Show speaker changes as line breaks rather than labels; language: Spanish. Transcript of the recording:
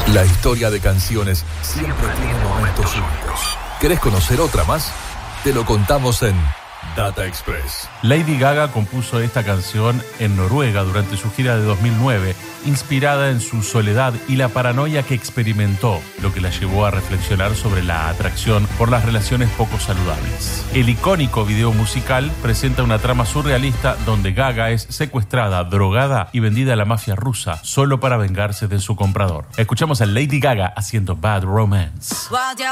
La historia de canciones siempre tiene momentos únicos. ¿Querés conocer otra más? Te lo contamos en Data Express.
Lady Gaga compuso esta canción en Noruega durante su gira de 2009, inspirada en su soledad y la paranoia que experimentó, lo que la llevó a reflexionar sobre la atracción por las relaciones poco saludables. El icónico video musical presenta una trama surrealista donde Gaga es secuestrada, drogada y vendida a la mafia rusa solo para vengarse de su comprador. Escuchamos a Lady Gaga haciendo Bad Romance.